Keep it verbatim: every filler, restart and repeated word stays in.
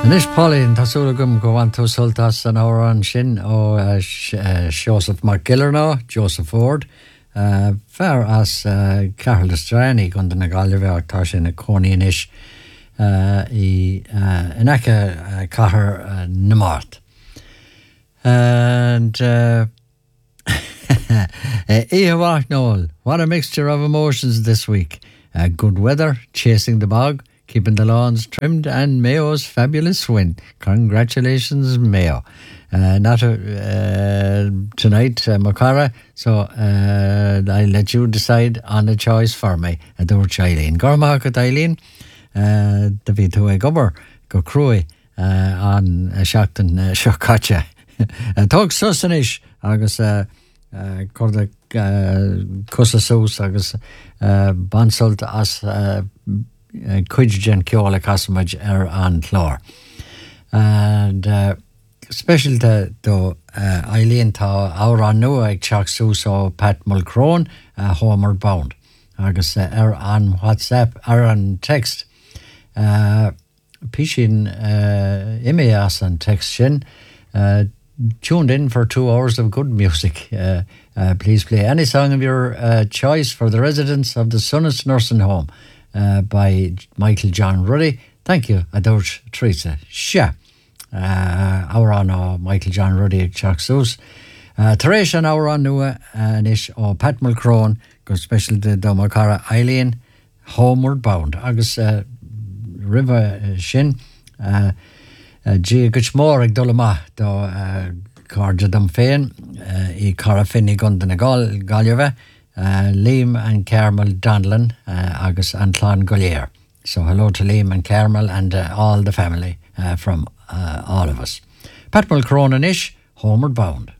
Nis Pauline tasúla gom go bhain tú soltas an árán sin ó uh, Sh- uh, Joseph McGiller ná, Joseph Ford. Uh, Fear as uh, Carol Strani gon na galibh tá sin na cónaíon is uh, i uh, in aice uh, cathair uh, na Mart. And uh, Ian Noel, what a mixture of emotions this week. Uh, good weather, chasing the bog, keeping the lawns trimmed, and Mayo's fabulous win. Congratulations, Mayo. Uh, not a, uh, tonight, uh, Macara, so uh, I'll let you decide on a choice for me. Adúirt Eileen. Gormagat Eileen, uh, the Vito Gober, go Cruy, uh, on uh, Shackton, uh, Shakacha. Tug Sussanish, agus uh, uh, Corda Cusasús, agus uh, Bansult as uh, Cuidgen Ceola Casamaj er an Clár. And uh, special to, to uh, Eileen tá ára nua ag teach sús ó Pat Mulcrone, uh, Homeward Bound. Agus uh, er an WhatsApp, er an text. Uh, Pishin uh, ime as an text sin, uh, tuned in for two hours of good music. Uh, uh, please play any song of your uh, choice for the residents of the Sunnis Nursing Home uh, by Michael John Ruddy. Thank you, Adúirt Teresa. Sha. Uh, our on uh, Michael John Ruddy ag teach sús. Uh, Teresa our on nua uh, nish ó Pat Mulcrone, go special de do Macara Eileen, Homeward Bound. Agus uh, river uh, shin. Uh, Gí go mór ag dul amach do uh, cardja dom féin uh, i cara finni gunda na gallive, uh, Liam and Carmel Donlan uh, agus Antlan Gollier. So hello to Liam and Carmel and uh, all the family uh, from uh, all of us. Pat Mulcrone ish, Homeward Bound.